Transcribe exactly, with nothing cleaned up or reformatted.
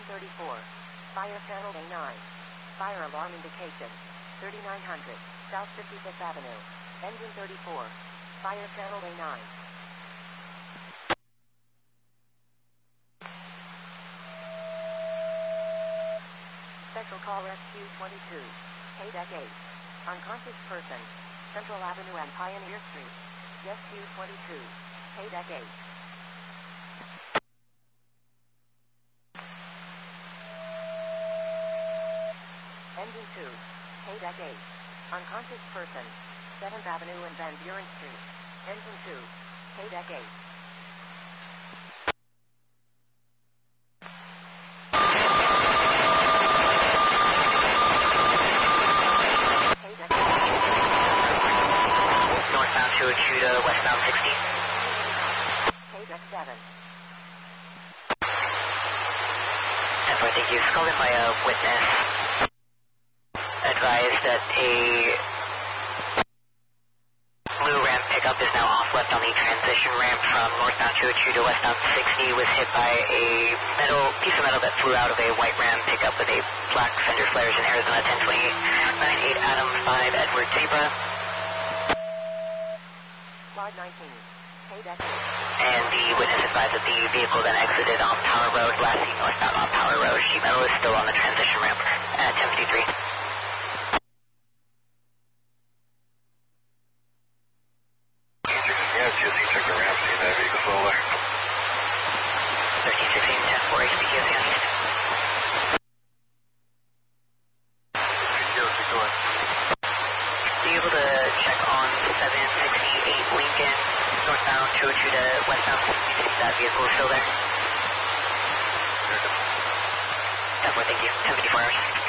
Engine thirty-four. Fire panel A nine. Fire alarm indication. thirty-nine hundred. South fifty-fifth Avenue. Engine thirty-four. Fire channel A nine. Special call S Q twenty-two. K-Deck eight. Unconscious person. Central Avenue and Pioneer Street. S Q twenty-two. K-Deck eight. Engine two. K-Deck eight. Unconscious person. seventh Avenue and Van Buren Street. Engine two. K-Deck eight. K-Deck eight. Northbound two oh two to westbound sixty. K-Deck seven. ten four, thank you. Called in by a witness. Advised that a blue Ram pickup is now off left on the transition ramp from northbound two oh two to westbound sixty. Was hit by a metal piece of metal that flew out of a white Ram pickup with a black fender flares in Arizona ten twenty-eight nine eight Adam five Edward Zebra. Slide nineteen. K-Deck eight. And the witness advised that the vehicle then exited on Power Road, last seen northbound on Power Road. Sheet metal is still on the transition ramp at ten fifty-three. Yes, yes, he took the ramp, seen that vehicle still there. thirteen sixteen, ten four, H P Q S on east. Yes, keep going. Be able to check on seven sixty-eight Lincoln, northbound two oh two to westbound sixty, if that vehicle is still there. ten four, thank you. ten fifty-four hours.